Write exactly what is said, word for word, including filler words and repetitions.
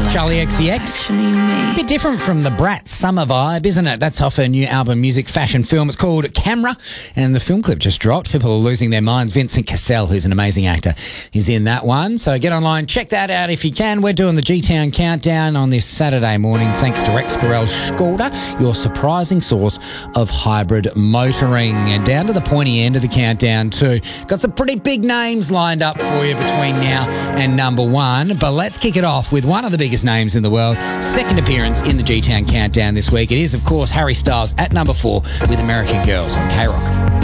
Charlie X C X. A bit different from the Bratz summer vibe, isn't it? That's off her new album, Music Fashion Film. It's called Camera, and the film clip just dropped. People are losing their minds. Vincent Cassel, who's an amazing actor, is in that one. So get online, check that out if you can. We're doing the G-Town Countdown on this Saturday morning, thanks to Rex Gorell Skoda, your surprising source of hybrid motoring. And down to the pointy end of the countdown too. Got some pretty big names lined up for you between now and number one. But let's kick it off with one of the biggest names in the world. Second appearance in the G-Town Countdown this week. It is, of course, Harry Styles at number four with American Girls on K-Rock.